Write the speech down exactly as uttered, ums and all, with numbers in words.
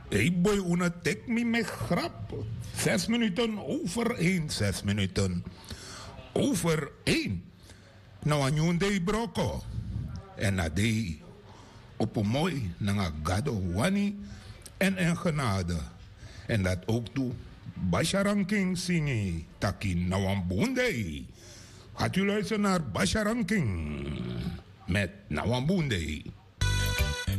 Hey boy, una tek me met grap. Zes minuten over één. Zes minuten over één. Nou, aan jou day broko. En na day op een mooi, na gado wani en en genade. En dat ook toe. Basharanking singi. Taki Nawambunde. Gaat u luisteren naar Basharanking. Met Nawambunde.